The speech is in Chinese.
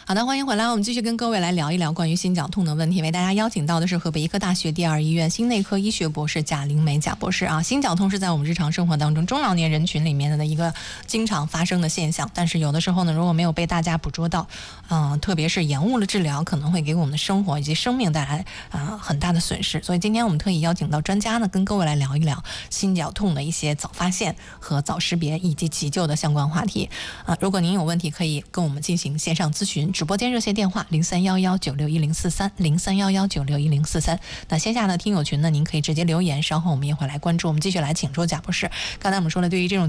好的，欢迎回来，我们继续跟各位来聊一聊关于心绞痛的问题。为大家邀请到的是河北医科大学第二医院心内科医学博士贾玲梅贾博士啊。心绞痛是在我们日常生活当中中老年人群里面的一个经常发生的现象，但是有的时候呢，如果没有被大家捕捉到，特别是延误了治疗，可能会给我们的生活以及生命带来很大的损失。所以今天我们特意邀请到专家呢，跟各位来聊一聊心绞痛的一些早发现和早识别以及急救的相关话题。如果您有问题，可以跟我们进行线上咨询，直播间热线电话0311961043，0311961043。那线下的听友群呢，您可以直接留言，稍后我们也会来关注。我们继续来请出贾博士。刚才我们说了，对于这种